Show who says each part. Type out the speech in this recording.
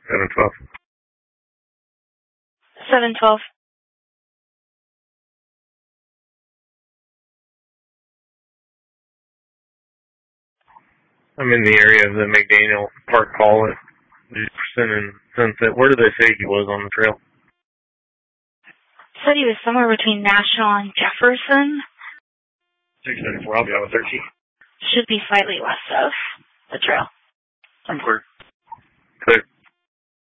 Speaker 1: 712.
Speaker 2: 712.
Speaker 1: I'm in the area of the McDaniel Park Hall at Jefferson and Sunset. Where did they say he was on the trail?
Speaker 2: Said he was somewhere between National and Jefferson.
Speaker 1: 694, I'll be on 13.
Speaker 2: Should be slightly west of the trail.
Speaker 1: I'm clear. Clear.